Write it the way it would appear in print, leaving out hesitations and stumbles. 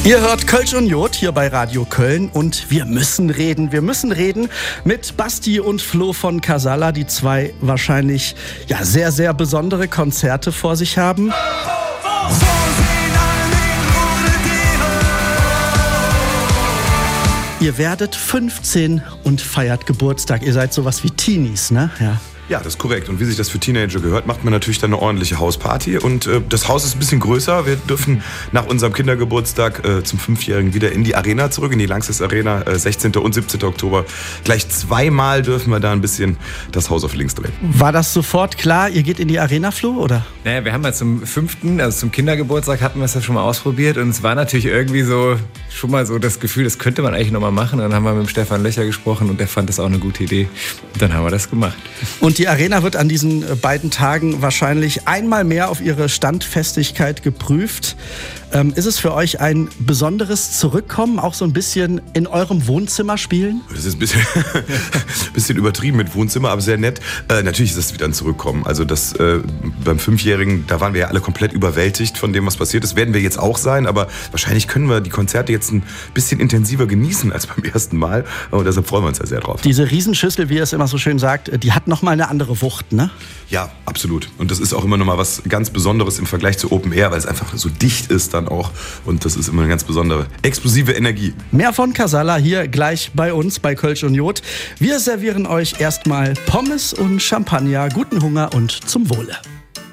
Ihr hört Kölsch und Jod hier bei Radio Köln und wir müssen reden mit Basti und Flo von Casala, die zwei wahrscheinlich sehr, sehr besondere Konzerte vor sich haben. Ihr werdet 15 und feiert Geburtstag. Ihr seid sowas wie Teenies, ne? Ja. Ja, das ist korrekt. Und wie sich das für Teenager gehört, macht man natürlich dann eine ordentliche Hausparty. Und das Haus ist ein bisschen größer. Wir dürfen nach unserem Kindergeburtstag zum 5-Jährigen wieder in die Arena zurück, in die Langsys Arena, 16. und 17. Oktober. Gleich zweimal dürfen wir da ein bisschen das Haus auf links drehen. War das sofort klar, ihr geht in die Arena, Flo, oder? Naja, wir haben ja zum 5., also zum Kindergeburtstag hatten wir es ja schon mal ausprobiert. Und es war natürlich irgendwie so, schon mal so das Gefühl, das könnte man eigentlich nochmal machen. Und dann haben wir mit dem Stefan Löcher gesprochen und der fand das auch eine gute Idee. Und dann haben wir das gemacht. Und die Arena wird an diesen beiden Tagen wahrscheinlich einmal mehr auf ihre Standfestigkeit geprüft. Ist es für euch ein besonderes Zurückkommen, auch so ein bisschen in eurem Wohnzimmer spielen? Das ist ein bisschen übertrieben mit Wohnzimmer, aber sehr nett. Natürlich ist es wieder ein Zurückkommen. Also das beim 5-Jährigen, da waren wir ja alle komplett überwältigt von dem, was passiert ist. Werden wir jetzt auch sein, aber wahrscheinlich können wir die Konzerte jetzt ein bisschen intensiver genießen als beim ersten Mal. Und deshalb freuen wir uns ja sehr drauf. Diese Riesenschüssel, wie ihr es immer so schön sagt, die hat nochmal eine andere Wucht, ne? Ja, absolut. Und das ist auch immer nochmal was ganz Besonderes im Vergleich zu Open Air, weil es einfach so dicht ist dann auch. Und das ist immer eine ganz besondere, explosive Energie. Mehr von Casala hier gleich bei uns bei Kölsch und Jod. Wir servieren euch erstmal Pommes und Champagner. Guten Hunger und zum Wohle.